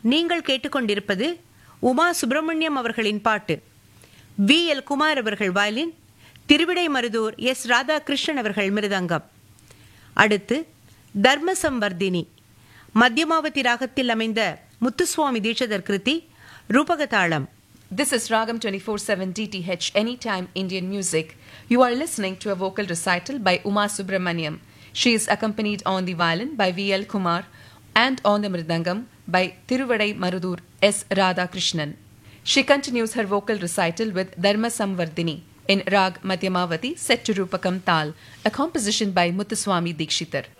நீங்கள் கேட்டுக்கொண்டிருப்பது உமா சுப்பிரமணியம் அவர்களின் பாட்டு. V.L. குமார் அவர்கள் வயலின், திருவிடைமருதூர் S. ராதாகிருஷ்ணன் அவர்கள் மிருதங்கம். அடுத்து தர்மசம்வர்தினி, மத்தியமாவதி ராகத்தில் அமைந்த முத்துசுவாமி தீட்சிதர் கிருதி, ரூபகதாளம். This is Ragam 24/7 DTH Anytime Indian Music. You are listening to a vocal recital by Uma Subramaniam. She is accompanied on the violin by V.L. Kumar and on the mridangam by Tiruvadai Marudur S. Radhakrishnan. She continues her vocal recital with Dharma Samvardhini in Rag Madhyamavati set to Rupakam Tal, a composition by Muthuswami Dikshitar.